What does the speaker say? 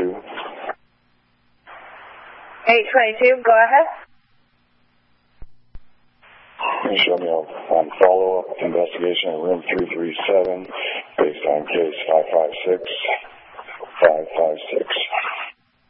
822. 822, go ahead. Show me on follow-up investigation in room 337 based on case 556.